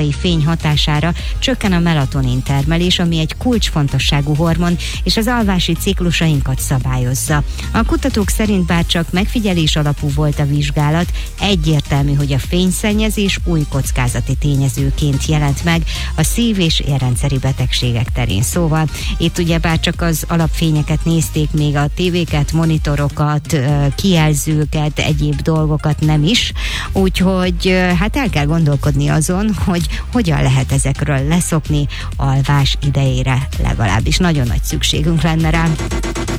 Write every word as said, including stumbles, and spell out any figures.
éjszakai fény hatására csökken a melatonin termelés, ami egy kulcsfontosságú hormon, és az alvási ciklusainkat szabályozza. A kutatók szerint bár csak megfigyelés alapú volt a vizsgálat, egyértelmű, hogy a fényszennyezés új kockázati tényezőként jelent meg a szív- és érrendszeri betegségek terén. Szóval itt ugye bár csak az alapfényeket nézték, még a tévéket, monitorokat, kijelzőket, egyéb dolgokat nem is, úgyhogy hát el kell gondolkodni azon, hogy hogyan lehet ezekről leszokni alvás idejére legalábbis. Nagyon nagy szükségünk lenne rá.